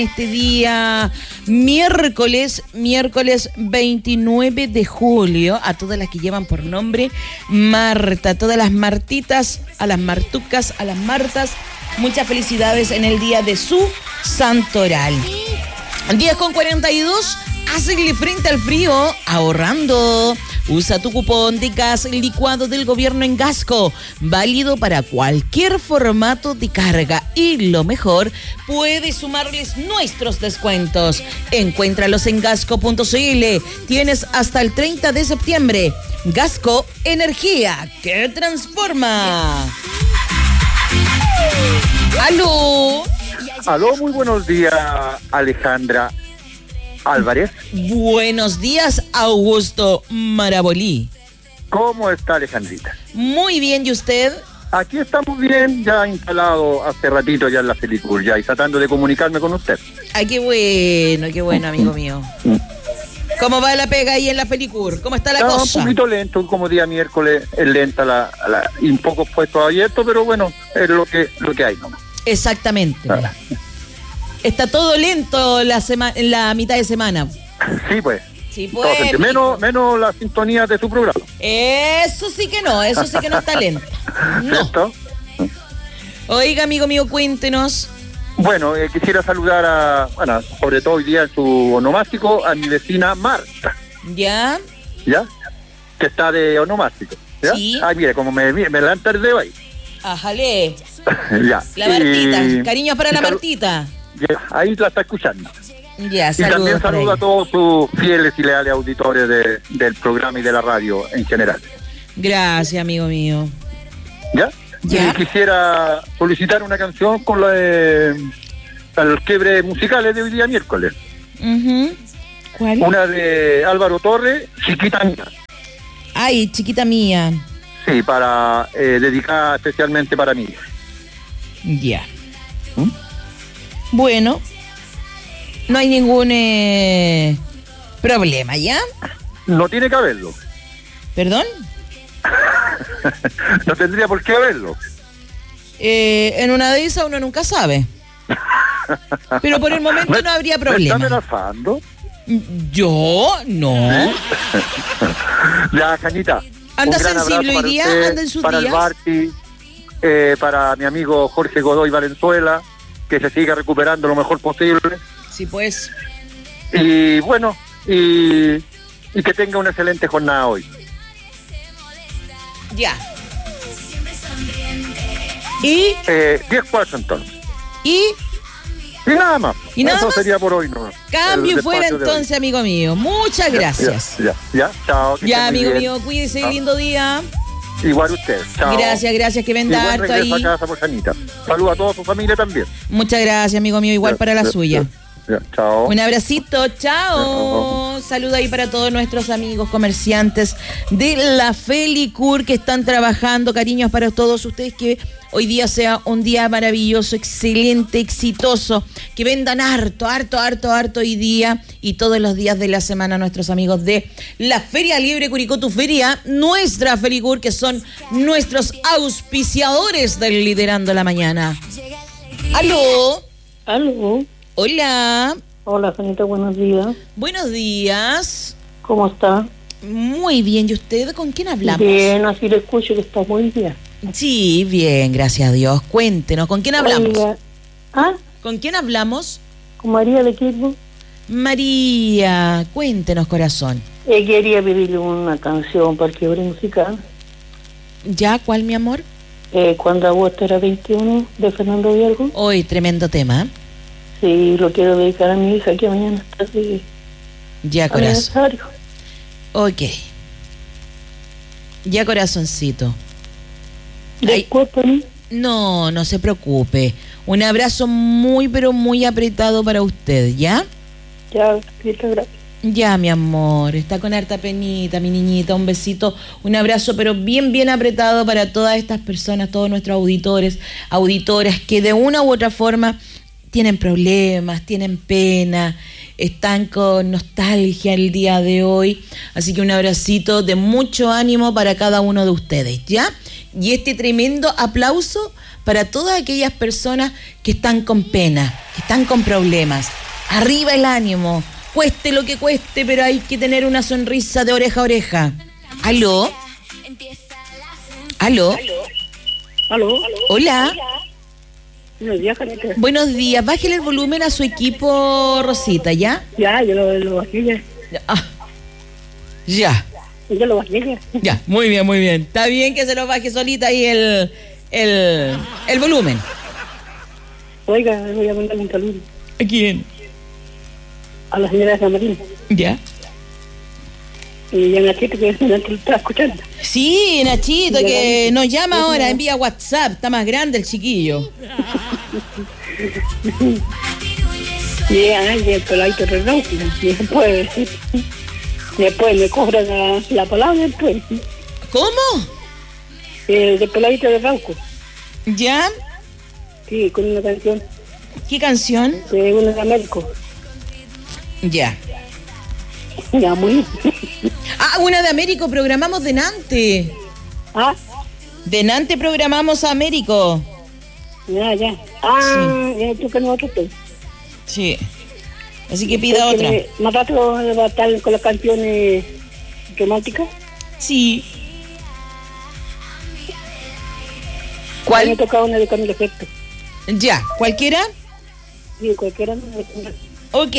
Este día miércoles 29 de julio, a todas las que llevan por nombre Marta, todas las Martitas, a las Martucas, a las Martas, muchas felicidades en el día de su santoral. 10:42, hazle frente al frío ahorrando. Usa tu cupón de gas licuado del gobierno en Gasco, válido para cualquier formato de carga. Y lo mejor, puedes sumarles nuestros descuentos. Encuéntralos en gasco.cl. Tienes hasta el 30 de septiembre. Gasco, energía que transforma. ¡Aló! Aló, muy buenos días, Alejandra Álvarez. Buenos días, Augusto Marabolí. ¿Cómo está, Alejandrita? Muy bien, ¿y usted? Aquí estamos bien, ya instalado hace ratito ya en la Felicur, ya, y tratando de comunicarme con usted. Ay, qué bueno, amigo mío. ¿Cómo va la pega ahí en la Felicur? ¿Cómo está la cosa? Un poquito lento, como día miércoles, es lenta y un poco puesto abierto, pero bueno, es lo que hay, ¿no? Exactamente. Está todo lento la mitad de semana. Sí, pues. Sí, pues. Menos la sintonía de su programa. Eso sí que no está lento. No. ¿Cierto? Oiga, amigo mío, cuéntenos. Bueno, quisiera saludar sobre todo hoy día en su onomástico, a mi vecina Marta. ¿Ya? ¿Ya? Que está de onomástico. ¿Ya? Sí. Ay, mire, como me la enterdeo ahí. Ajale. Ya. La Martita, cariños para la Martita. Ya, ahí la está escuchando. Ya, y también saludo a todos sus fieles y leales auditores del programa y de la radio en general. Gracias, amigo mío. ¿Ya? ¿Ya? Y quisiera solicitar una canción con los quiebres musicales de hoy día miércoles. Uh-huh. ¿Cuál? Una de Álvaro Torres, Chiquita Mía. Ay, chiquita mía. Sí, para dedicada especialmente para mí. Ya. Bueno, no hay ningún problema, ¿ya? No tiene que haberlo. ¿Perdón? No tendría por qué haberlo. En una de esas uno nunca sabe. Pero por el momento no habría problema. ¿Me está amenazando? ¿Yo? No. Ya, Janita. ¿Anda sensible hoy día? Usted, ¿Anda en sus para días? Para el Barty, para mi amigo Jorge Godoy Valenzuela, que se siga recuperando lo mejor posible. Sí, pues. Y bueno, y que tenga una excelente jornada hoy. Ya. ¿Y? 10-4 entonces. ¿Y nada más. ¿Y nada Eso más? Sería por hoy, ¿no? Cambio y fuera entonces, amigo mío. Muchas gracias. Ya, chao. Ya, amigo mío, cuídese, lindo día. Igual usted, chao. Gracias, que venda harto ahí. A casa por Janita. Saludos a toda su familia también. Muchas gracias, amigo mío, igual para la suya. Chao. Un abracito, chao. Saludo ahí para todos nuestros amigos comerciantes de la Felicur que están trabajando. Cariños para todos ustedes, que hoy día sea un día maravilloso, excelente, exitoso. Que vendan harto hoy día y todos los días de la semana nuestros amigos de la Feria Libre Curicó Tu Feria, nuestra Felicur, que son nuestros auspiciadores del Liderando la Mañana. ¿Aló? ¿Aló? Hola. Hola, Janita, buenos días. Buenos días. ¿Cómo está? Muy bien, ¿y usted con quién hablamos? Bien, así le escucho que está muy bien. Sí, bien, gracias a Dios. Cuéntenos, ¿con quién hablamos? Oiga, ¿Con quién hablamos? ¿Con María de Quilbo? María, cuéntenos, corazón. Quería pedirle una canción para el quiebre musical. ¿Ya? ¿Cuál, mi amor? Cuando agosto era 21, de Fernando Viergo. Hoy, tremendo tema. Sí, lo quiero dedicar a mi hija, que mañana está de Ya, corazón. aniversario. Ok. Ya, corazoncito. Discúlpame. No se preocupe. Un abrazo muy, pero muy apretado para usted, ¿ya? Ya, gracias. Ya, mi amor, está con harta penita, mi niñita, un besito, un abrazo, pero bien, bien apretado para todas estas personas, todos nuestros auditores, auditoras, que de una u otra forma tienen problemas, tienen pena, están con nostalgia el día de hoy. Así que un abracito de mucho ánimo para cada uno de ustedes, ¿ya? Y este tremendo aplauso para todas aquellas personas que están con pena, que están con problemas. Arriba el ánimo, cueste lo que cueste, pero hay que tener una sonrisa de oreja a oreja. ¿Aló? ¿Aló? ¿Aló? Hola. Buenos días, Janita. Buenos días. Bájele el volumen a su equipo, Rosita, ¿ya? Ya, yo lo bajé ya. Ya. Yo lo bajé ya. Ya, muy bien, muy bien. Está bien que se lo baje solita ahí el volumen. Oiga, voy a mandarle un saludo. ¿A quién? A la señora de San Martín. ¿Ya? Y a Nachito que lo está escuchando. Sí, Nachito, que nos llama ahora, envía WhatsApp. Está más grande el chiquillo. Y el peladito de Rauco. Y después me cobran la palabra después. ¿Cómo? El peladito de Rauco. ¿Ya? Sí, con una canción. ¿Qué canción? De uno de Américo. Ya. Ya, muy. Una de Américo, programamos denante. Denante programamos a Américo. Ya. Sí. Ya, tú que no otro. Sí. Así que pida otra. ¿Más rato va a estar con las canciones románticas? Sí. ¿Cuál? Me toca una de Camilo Efecto. Ya, ¿cualquiera? Sí, cualquiera. Ok.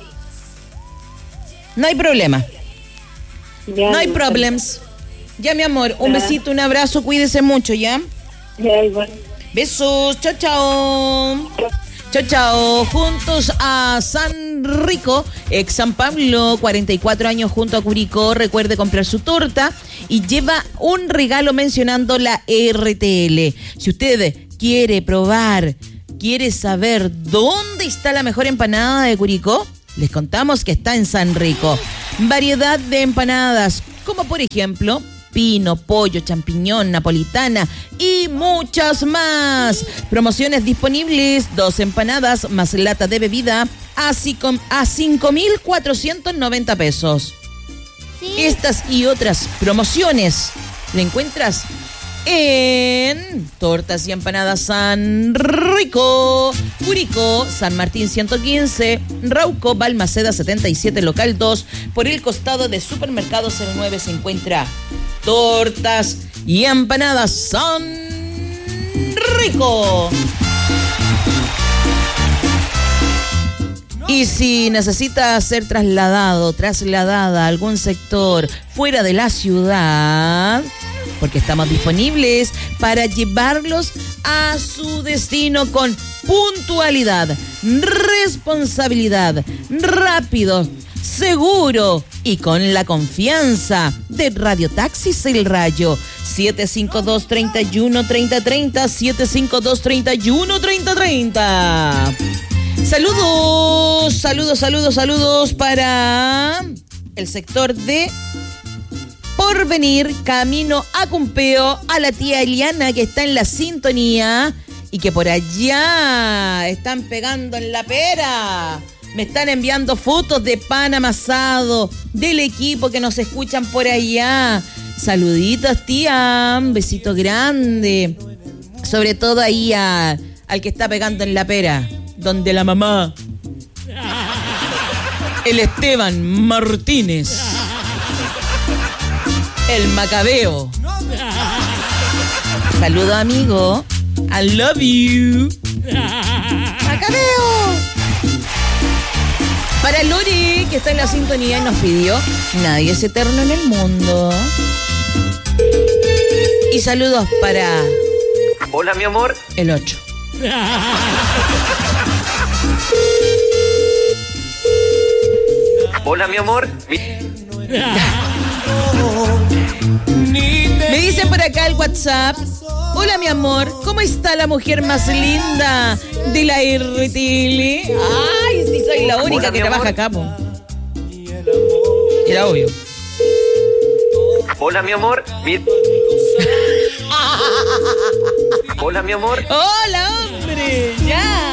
No hay problema. Ya, No hay problemas. Ya, mi amor, un besito, un abrazo, cuídese mucho, ¿ya? Ya, igual. Besos, chao, chao. Chao, chao. Juntos a San Rico, ex San Pablo, 44 años junto a Curicó. Recuerde comprar su torta y lleva un regalo mencionando la RTL. Si usted quiere probar, quiere saber dónde está la mejor empanada de Curicó, les contamos que está en San Rico. Variedad de empanadas, como por ejemplo pino, pollo, champiñón, napolitana y muchas más. Promociones disponibles: 2 empanadas más lata de bebida a 5.490 pesos. Sí. Estas y otras promociones la encuentras en Tortas y Empanadas San Rico, Curicó, San Martín 115, Rauco, Balmaceda 77, local 2. Por el costado de Supermercado 09 se encuentra Tortas y Empanadas San Rico. Y si necesita ser trasladada a algún sector fuera de la ciudad, porque estamos disponibles para llevarlos a su destino con puntualidad, responsabilidad, rápido, seguro y con la confianza de Radio Taxis El Rayo. 752-31-3030, 752-31-3030. Saludos para el sector de Porvenir, camino a Cumpeo, a la tía Eliana que está en la sintonía y que por allá están pegando en la pera. Me están enviando fotos de pan amasado del equipo que nos escuchan por allá. Saluditos, tía, un besito grande. Sobre todo ahí al que está pegando en la pera, donde la mamá, el Esteban Martínez, el Macabeo. Saludo, amigo. I love you. Macabeo. Para Lori, que está en la sintonía y nos pidió Nadie es eterno en el mundo. Y saludos para... Hola, mi amor. El 8. Hola, mi amor. Me dicen por acá el WhatsApp: hola, mi amor, ¿cómo está la mujer más linda de la RTL? Ay, sí, soy la única que trabaja acá, po. Era obvio. Hola, mi amor. Hola, mi amor. Hola, hombre. Ya.